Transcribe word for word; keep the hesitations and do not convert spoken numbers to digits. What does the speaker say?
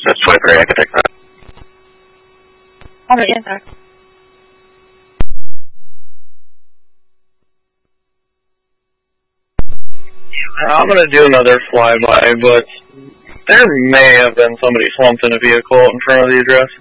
That's twenty-three, I can take that. On the inside. I'm gonna do another flyby, but there may have been somebody slumped in a vehicle in front of the address.